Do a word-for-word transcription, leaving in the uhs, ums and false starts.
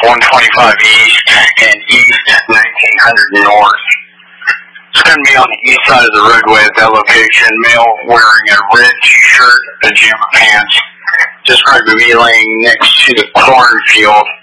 one twenty-five East and East nineteen hundred North. It's going to be on the east side of the roadway at that location. Male wearing a red t-shirt, pajama pants. Described to be laying next to the cornfield.